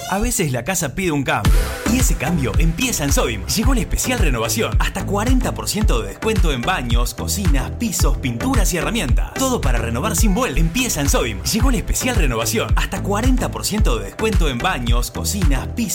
A veces la casa pide un cambio y ese cambio empieza en Sodimac. Llegó la especial renovación, hasta 40% de descuento en baños, cocinas, pisos, pinturas y herramientas. Todo para renovar sin vuelta. Empieza en Sodimac. Llegó la especial renovación, hasta 40% de descuento en baños, cocinas, pisos.